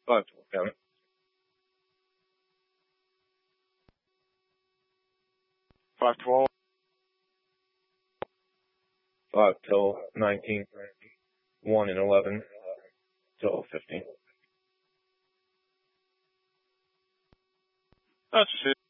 5 count it. 512. 5 till 19. 1 and 11 till 15. That's it.